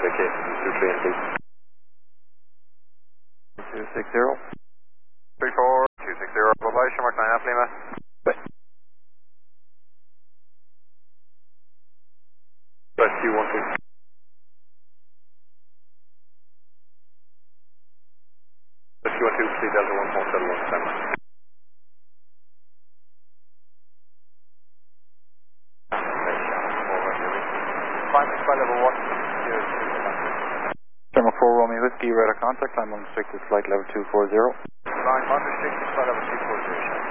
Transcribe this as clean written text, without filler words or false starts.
260. 34, 260, bye-bye, Shamrock 9 Alpha Lima. Q12. Q12, C Delta 1.71, standby. Flight level 1. Shamrock 4 Romeo Whiskey, radar contact, I'm on restricted flight level 240. Line unrestricted, flight level 240.